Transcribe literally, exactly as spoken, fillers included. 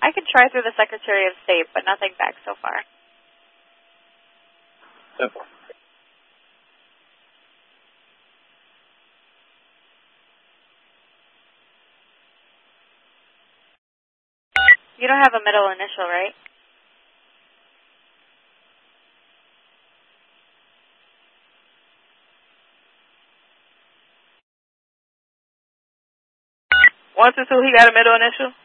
I could try through the Secretary of State, but nothing back so far. Simple. You don't have a middle initial, right? One to two, he got a middle initial?